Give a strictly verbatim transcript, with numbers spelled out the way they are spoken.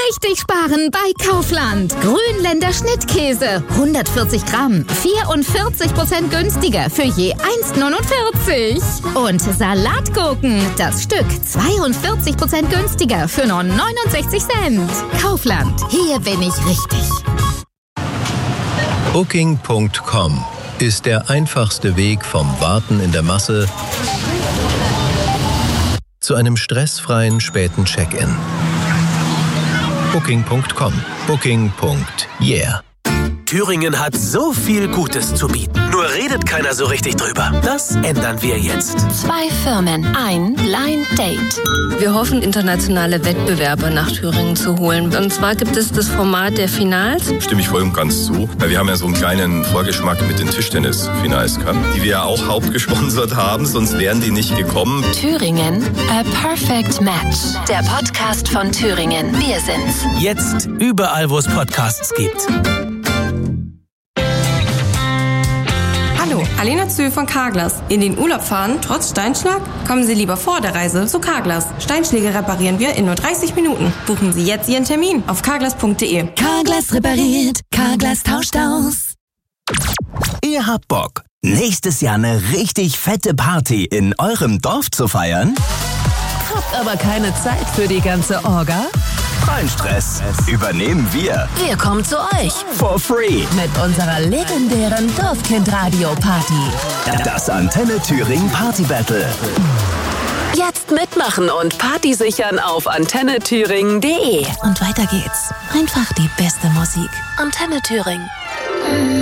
Richtig sparen bei Kaufland. Grünländer Schnittkäse. hundertvierzig Gramm. vierundvierzig Prozent günstiger für je eins Komma neunundvierzig. Und Salatgurken. Das Stück zweiundvierzig Prozent günstiger für nur neunundsechzig Cent. Kaufland. Hier bin ich richtig. Booking Punkt com ist der einfachste Weg vom Warten in der Masse zu einem stressfreien späten Check-in. Booking Punkt com. Booking. Yeah. Thüringen hat so viel Gutes zu bieten. Nur redet keiner so richtig drüber. Das ändern wir jetzt. Zwei Firmen, ein Blind Date. Wir hoffen, internationale Wettbewerbe nach Thüringen zu holen. Und zwar gibt es das Format der Finals. Stimme ich voll und ganz zu. Wir haben ja so einen kleinen Vorgeschmack mit den Tischtennis-Finals, die wir ja auch hauptgesponsert haben, sonst wären die nicht gekommen. Thüringen, a perfect match. Der Podcast von Thüringen. Wir sind's. Jetzt überall, wo es Podcasts gibt. Hallo, Alena Zöhl von Carglass. In den Urlaub fahren, trotz Steinschlag? Kommen Sie lieber vor der Reise zu Carglass. Steinschläge reparieren wir in nur dreißig Minuten. Buchen Sie jetzt Ihren Termin auf carglass punkt de. Carglass repariert, Carglass tauscht aus. Ihr habt Bock, nächstes Jahr eine richtig fette Party in eurem Dorf zu feiern? Habt aber keine Zeit für die ganze Orga? Kein Stress, übernehmen wir. Wir kommen zu euch. For free. Mit unserer legendären Dorfkind-Radio-Party. Das Antenne Thüringen Party Battle. Jetzt mitmachen und Party sichern auf antenne thüringen punkt de. Und weiter geht's. Einfach die beste Musik. Antenne Thüringen.